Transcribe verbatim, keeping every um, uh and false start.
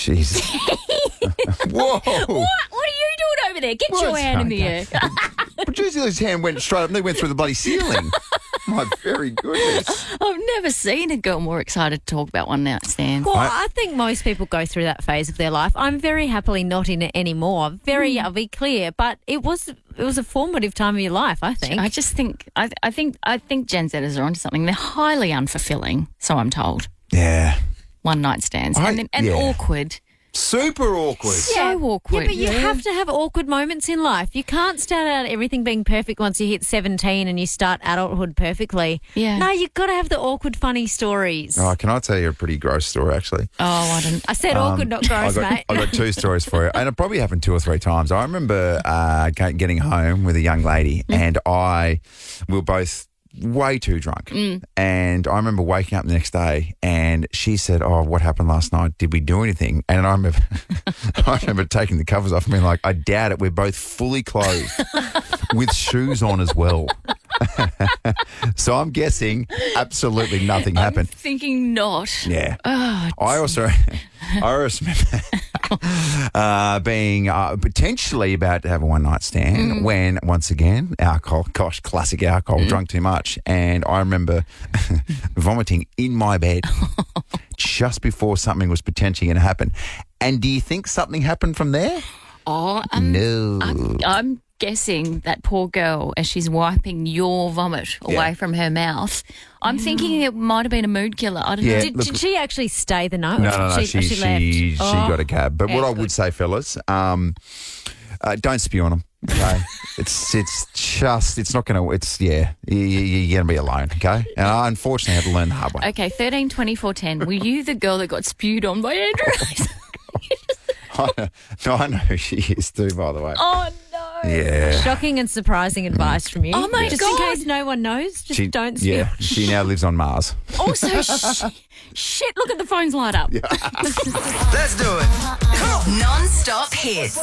Jesus. Whoa. What? What are you doing over there? Get Well, your it's hand in fine, the air. Producer's hand went straight up and they went through the bloody ceiling. My very goodness. I've never seen a girl more excited to talk about one night stand. Well, I- I think most people go through that phase of their life. I'm very happily not in it anymore. Very, I'll be clear, but it was it was a formative time of your life, I think. I just think I, I think I think Gen Zers are onto something. They're highly unfulfilling, so I'm told. Yeah. One night stands I- and then, and yeah. awkward. Super awkward. So awkward. Yeah, but you have to have awkward moments in life. You can't start out everything being perfect once you hit seventeen and you start adulthood perfectly. Yeah. No, you've got to have the awkward, funny stories. Oh, can I tell you a pretty gross story, actually? Oh, I didn't. I said awkward, not gross, I got, mate. I got two stories for you, and it probably happened two or three times. I remember uh, ga- getting home with a young lady, Mm. and I we were both way too drunk. Mm. And I remember waking up the next day, and she said, "Oh, what happened last night? Did we do anything?" And I remember, I remember taking the covers off and being like, "I doubt it. We're both fully clothed with shoes on as well." So I'm guessing absolutely nothing I'm happened. thinking not. Yeah. Oh, I also, I also remember uh, being uh, potentially about to have a one night stand when, once again, alcohol, gosh, classic alcohol, drunk too much. And I remember vomiting in my bed just before something was potentially going to happen. And do you think something happened from there? oh um, No. I'm, I'm guessing that poor girl, as she's wiping your vomit away Yeah. from her mouth, I'm thinking it might have been a mood killer. I don't Yeah. know. Did, look- did she actually stay the night? No, Or no, no. She, She, she, she, left. she, Oh. got a cab. But what Yeah, I good. would say, fellas, um, uh, don't spew on them. Okay, it's it's just it's not going to. It's yeah, you, you, you're going to be alone. Okay, and I unfortunately had to learn the hard way. Okay, thirteen twenty-four ten. Were you the girl that got spewed on by Andrew? I know, no, I know who she is too. By the way, Oh, no. yeah, Shocking and surprising advice from you. Oh, my just God. in case no one knows, just she, don't speak. yeah, she now lives on Mars. Also, sh- shit, look at the phones light up. Let's do it. Non-stop hits.